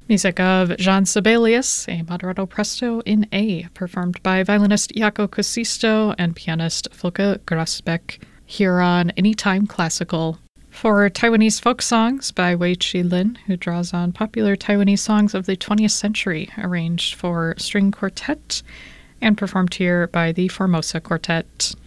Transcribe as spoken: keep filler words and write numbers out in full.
Music of Jean Sibelius, a moderato presto in A, performed by violinist Jaco Kuusisto and pianist Folke Grasbeck, here on Anytime Classical. For Taiwanese folk songs by Wei Chi Lin, who draws on popular Taiwanese songs of the twentieth century, arranged for string quartet, and performed here by the Formosa Quartet.